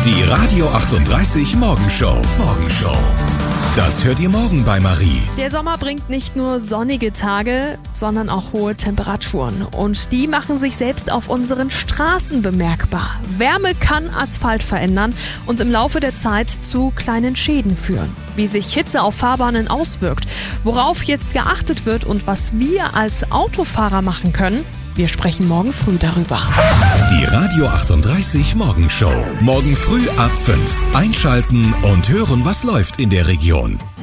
Die Radio 38 Morgenshow. Das hört ihr morgen bei Marie. Der Sommer bringt nicht nur sonnige Tage, sondern auch hohe Temperaturen. Und die machen sich selbst auf unseren Straßen bemerkbar. Wärme kann Asphalt verändern und im Laufe der Zeit zu kleinen Schäden führen. Wie sich Hitze auf Fahrbahnen auswirkt, worauf jetzt geachtet wird und was wir als Autofahrer machen können, wir sprechen morgen früh darüber. Die Radio 38 Morgenshow. Morgen früh ab 5. Einschalten und hören, was läuft in der Region.